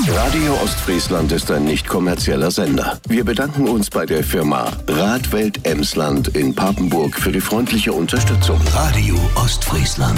Radio Ostfriesland ist ein nicht kommerzieller Sender. Wir bedanken uns bei der Firma Radwelt Emsland in Papenburg für die freundliche Unterstützung. Radio Ostfriesland.